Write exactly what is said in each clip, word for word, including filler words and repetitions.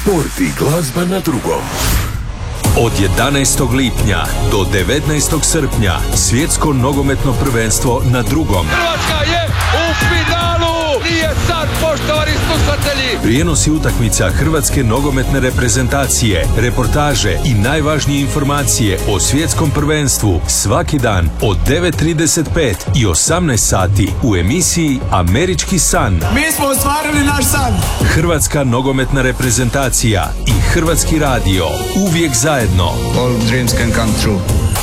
Sport i glazba na drugom. Od jedanaestog lipnja do devetnaestog srpnja svjetsko nogometno prvenstvo na drugom. Hrvatska je u finalu! Nije sad, poštovani slušatelji! Prijenosi utakmica hrvatske nogometne reprezentacije, reportaže i najvažnije informacije o svjetskom prvenstvu svaki dan od devet trideset pet i osamnaest sati u emisiji Američki san. Mi smo ostvarili naš san! Hrvatska nogometna reprezentacija i Hrvatski radio uvijek zajedno. All dreams can come true.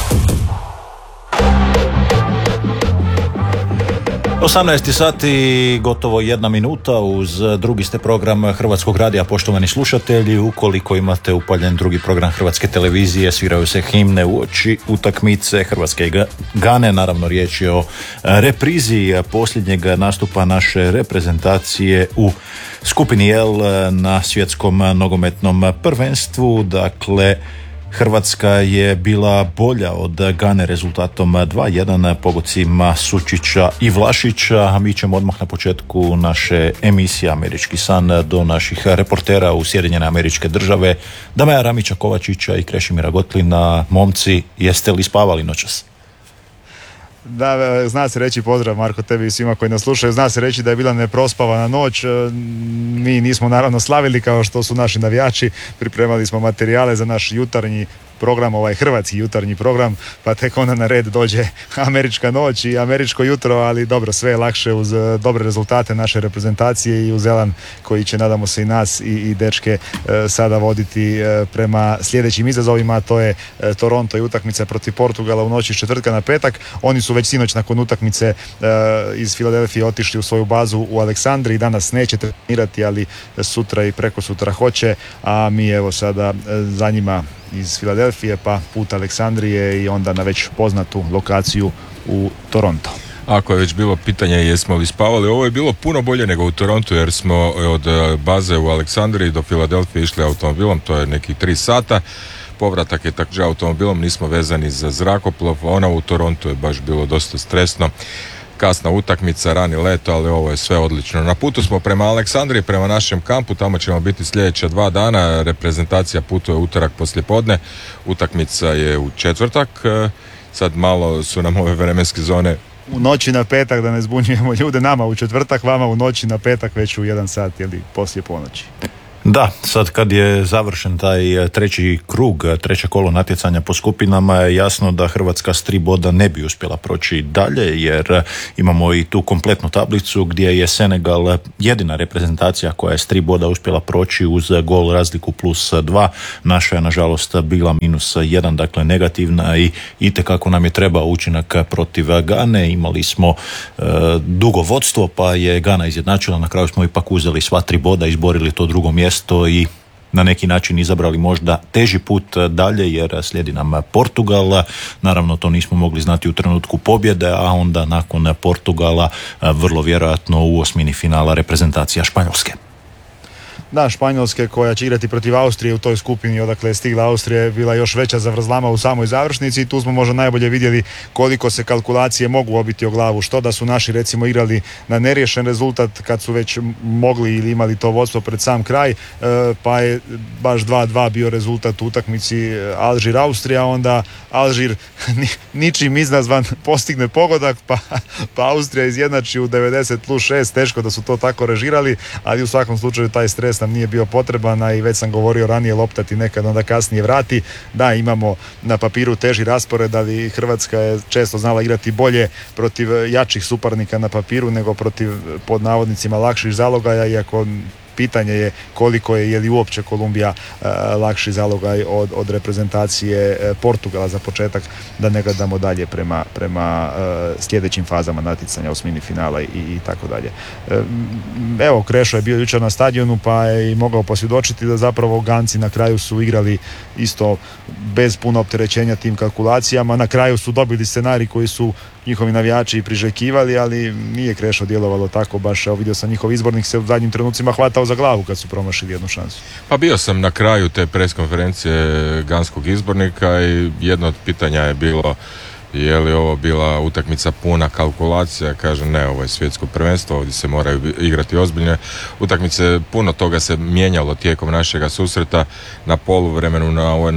osamnaest sati, gotovo jedna minuta, uz drugi ste program Hrvatskog radija, poštovani slušatelji. Ukoliko imate upaljen drugi program Hrvatske televizije, sviraju se himne uoči utakmice Hrvatske i Gane. Naravno, riječ je o reprizi posljednjeg nastupa naše reprezentacije u skupini L na svjetskom nogometnom prvenstvu. Dakle, Hrvatska je bila bolja od Gane rezultatom dva jedan pogodcima Sučića i Vlašića, a mi ćemo odmah na početku naše emisije Američki san do naših reportera u Sjedinjene Američke Države, Damaja Ramića Kovačića i Krešimira Gotlina. Momci, jeste li spavali noćas? Da, zna se reći, pozdrav Marko tebi i svima koji nas slušaju, zna se reći da je bila neprospavana noć. Mi nismo naravno slavili kao što su naši navijači, pripremali smo materijale za naš jutarnji program, ovaj hrvatski jutarnji program, pa tek onda na red dođe američka noć i američko jutro, ali dobro, sve je lakše uz dobre rezultate naše reprezentacije i uz elan koji će, nadamo se, i nas i, i dečke e, sada voditi e, prema sljedećim izazovima, a to je e, Toronto i utakmica protiv Portugala u noći s četvrtka na petak. Oni su već sinoć nakon utakmice e, iz Filadelfije otišli u svoju bazu u Aleksandriji i danas neće trenirati, ali sutra i preko sutra hoće, a mi evo sada e, za njima iz Filadelfije pa put Aleksandrije i onda na već poznatu lokaciju u Toronto. Ako je već bilo pitanje jesmo li spavali, ovo je bilo puno bolje nego u Torontu, jer smo od baze u Aleksandriji do Filadelfije išli automobilom, to je nekih tri sata. Povratak je također automobilom, nismo vezani za zrakoplov. Ona u Torontu je baš bilo dosta stresno. Kasna utakmica, rani leto, ali ovo je sve odlično. Na putu smo prema Aleksandriji, prema našem kampu, tamo ćemo biti sljedeća dva dana. Reprezentacija putuje utorak poslijepodne, utakmica je u četvrtak. Sad malo su nam ove vremenske zone. U noći na petak, da ne zbunjujemo ljude, nama u četvrtak, vama u noći na petak već u jedan sat ili poslije ponoći. Da, sad kad je završen taj treći krug, treće kolo natjecanja po skupinama, je jasno da Hrvatska s tri boda ne bi uspjela proći dalje, jer imamo i tu kompletnu tablicu gdje je Senegal jedina reprezentacija koja je s tri boda uspjela proći uz gol razliku plus dva. Naša je nažalost bila minus jedan, dakle negativna, i itekako nam je trebao učinak protiv Gane. Imali smo e, dugo vodstvo, pa je Gana izjednačila, na kraju smo ipak uzeli sva tri boda, izborili to drugo mjesto i na neki način izabrali možda teži put dalje, jer slijedi nam Portugal. Naravno, to nismo mogli znati u trenutku pobjede, a onda nakon Portugala vrlo vjerojatno u osmini finala reprezentacija Španjolske. Da, Španjolske koja će igrati protiv Austrije u toj skupini odakle je stigla Austrija je bila još veća zavrzlama u samoj završnici i tu smo možda najbolje vidjeli koliko se kalkulacije mogu obiti o glavu. Što da su naši recimo igrali na neriješen rezultat kad su već mogli ili imali to vodstvo pred sam kraj, pa je baš dva dva bio rezultat u utakmici Alžir-Austrija, onda Alžir ničim izazvan postigne pogodak, pa, pa Austrija izjednači u devedeset plus šest, teško da su to tako režirali, ali u svakom slučaju taj stres nam nije bio potreban, a i već sam govorio ranije, loptati nekad onda kasnije vrati. Da, imamo na papiru teži raspored, ali Hrvatska je često znala igrati bolje protiv jačih suparnika na papiru nego protiv, pod navodnicima, lakših zalogaja, iako pitanje je koliko je, je li uopće Kolumbija uh, lakši zalogaj od, od reprezentacije uh, Portugala za početak, da ne gledamo dalje prema, prema uh, sljedećim fazama natjecanja, osmini finala i, i tako dalje. Uh, evo, Krešo je bio jučer na stadionu pa je i mogao posvjedočiti da zapravo Ganci na kraju su igrali isto bez puno opterećenja tim kalkulacijama. Na kraju su dobili scenarij koji su njihovi navijači priželjkivali, ali nije Krešo djelovalo tako baš. Evo, vidio sam njihov izbornik se u zadnjim trenucima hvatao za glavu kad su promašili jednu šansu. Pa bio sam na kraju te preskonferencije ganskog izbornika i jedno od pitanja je bilo je li ovo bila utakmica puna kalkulacija, kažem ne, ovo je svjetsko prvenstvo, ovdje se moraju igrati ozbiljne utakmice, puno toga se mijenjalo tijekom našega susreta na poluvremenu na ovoj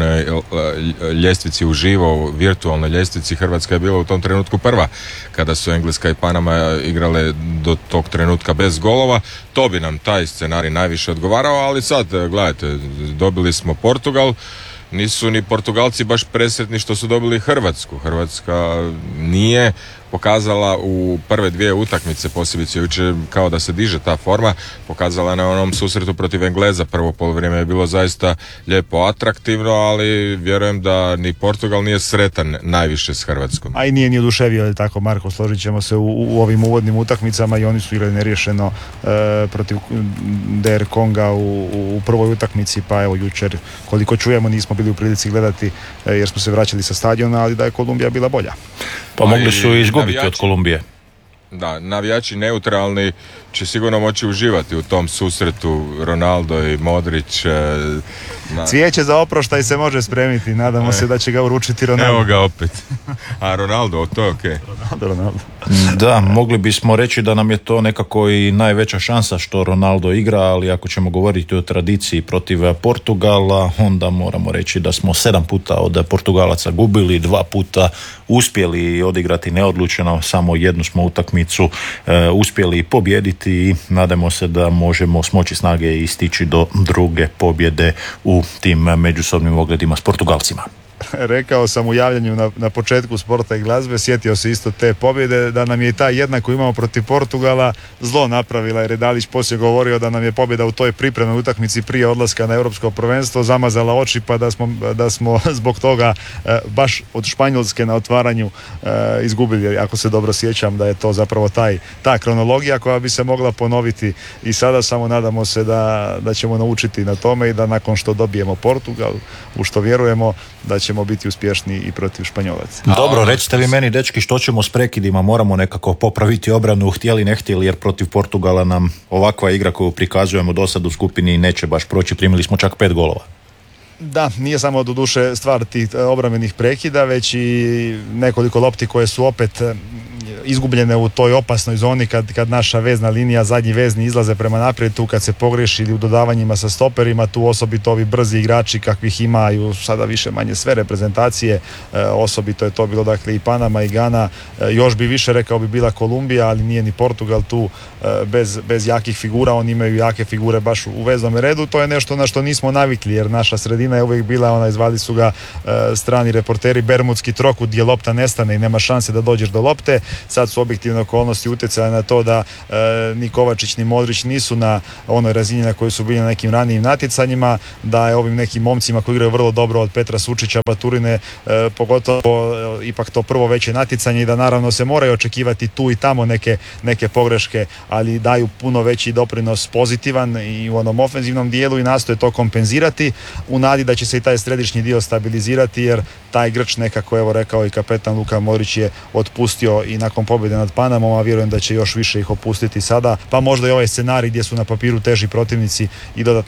ljestvici uživo, virtualnoj ljestvici. Hrvatska je bila u tom trenutku prva, kada su Engleska i Panama igrale do tog trenutka bez golova. To bi nam taj scenarij najviše odgovarao, ali sad, gledajte, dobili smo Portugal, nisu ni Portugalci baš presretni što su dobili Hrvatsku. Hrvatska nije pokazala u prve dvije utakmice, posebice jučer, kao da se diže ta forma, pokazala na onom susretu protiv Engleza. Prvo poluvrijeme je bilo zaista lijepo, atraktivno, ali vjerujem da ni Portugal nije sretan najviše s Hrvatskom. A i nije ni oduševio, je tako Marko, složit ćemo se u, u ovim uvodnim utakmicama, i oni su igrali neriješeno e, protiv D R Konga u, u prvoj utakmici, pa evo jučer, koliko čujemo, nismo bili u prilici gledati e, jer smo se vraćali sa stadiona, ali da je Kolumbija bila bolja. Pa mogli su izgubiti od Kolumbije. Da, navijači neutralni će sigurno moći uživati u tom susretu. Ronaldo i Modrić. Na... Cvijeće za oproštaj se može spremiti, nadamo e. se da će ga uručiti Ronaldo. Evo ga opet. A Ronaldo, to je okej. Ronaldo, Ronaldo. Da, mogli bismo reći da nam je to nekako i najveća šansa što Ronaldo igra, ali ako ćemo govoriti o tradiciji protiv Portugala, onda moramo reći da smo sedam puta od Portugalaca gubili, dva puta uspjeli odigrati neodlučeno, samo jednu smo utakmicu e, uspjeli pobijediti i nadamo se da možemo smoći snage i stići do druge pobjede u tim međusobnim ogledima s Portugalcima. Rekao sam u javljanju na, na početku Sporta i glazbe, sjetio se isto te pobjede, da nam je i ta jedna koju imamo protiv Portugala zlo napravila, jer je Dalić poslije govorio da nam je pobjeda u toj pripremnoj utakmici prije odlaska na europsko prvenstvo zamazala oči, pa da smo, da smo zbog toga e, baš od Španjolske na otvaranju e, izgubili. Ako se dobro sjećam da je to zapravo taj, ta kronologija koja bi se mogla ponoviti i sada, samo nadamo se da, da ćemo naučiti na tome i da nakon što dobijemo Portugal, u što vjerujemo, da ćemo biti uspješni i protiv Španjolaca. Dobro, recite vi meni, dečki, što ćemo s prekidima? Moramo nekako popraviti obranu, htjeli ne htjeli, jer protiv Portugala nam ovakva igra koju prikazujemo do sad u skupini neće baš proći. Primili smo čak pet golova. Da, nije samo do duše stvar tih obrambenih prekida, već i nekoliko lopti koje su opet izgubljene u toj opasnoj zoni kad, kad naša vezna linija, zadnji vezni izlaze prema naprijed, tu kad se pogriješi ili u dodavanjima sa stoperima, tu osobito ovi brzi igrači kakvih imaju sada više manje sve reprezentacije, e, osobito je to bilo dakle i Panama i Gana, e, još bi više rekao bi bila Kolumbija, ali nije ni Portugal tu e, bez, bez jakih figura. Oni imaju jake figure baš u veznom redu, to je nešto na što nismo navikli, jer naša sredina je uvijek bila, ona zvali su ga e, strani reporteri, bermudski trokut gdje lopta nestane i nema šanse da dođeš do lopte. Sad su objektivne okolnosti utjecale na to da e, ni Kovačić ni Modrić nisu na onoj razini na kojoj su bili na nekim ranijim natjecanjima, da je ovim nekim momcima koji igraju vrlo dobro od Petra Sučića, Baturine, e, pogotovo e, ipak to prvo veće natjecanje i da naravno se moraju očekivati tu i tamo neke, neke pogreške, ali daju puno veći doprinos pozitivan i u onom ofenzivnom dijelu i nastoje to kompenzirati u nadi da će se i taj središnji dio stabilizirati, jer taj grč nekako, evo rekao i kapetan Luka Modrić, je otpustio i nakon pobjede nad Panamom, a vjerujem da će još više ih opustiti sada, pa možda i ovaj scenarij gdje su na papiru teži protivnici i dodatno